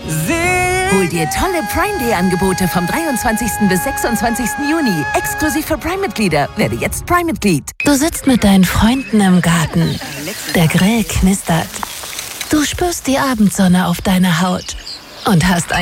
Hol dir tolle Prime Day Angebote vom 23. bis 26. Juni. Exklusiv für Prime-Mitglieder. Werde jetzt Prime-Mitglied. Du sitzt mit deinen Freunden im Garten. Der Grill knistert. Du spürst die Abendsonne auf deiner Haut und hast